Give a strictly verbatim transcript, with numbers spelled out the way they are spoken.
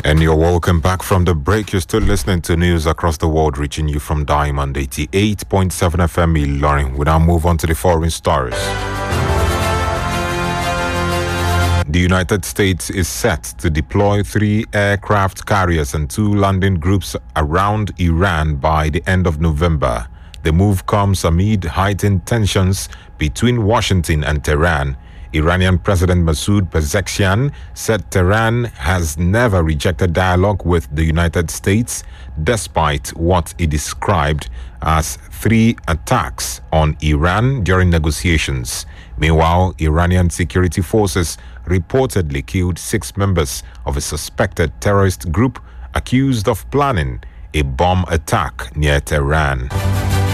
And you're welcome back from the break. You're still listening to news across the world, reaching you from Diamond eighty-eight point seven F M Ilorin. We now move on to the foreign stories. The United States is set to deploy three aircraft carriers and two landing groups around Iran by the end of November. The move comes amid heightened tensions between Washington and Tehran. Iranian President Masoud Pezeshkian said Tehran has never rejected dialogue with the United States, despite what he described as three attacks on Iran during negotiations. Meanwhile, Iranian security forces reportedly killed six members of a suspected terrorist group accused of planning a bomb attack near Tehran.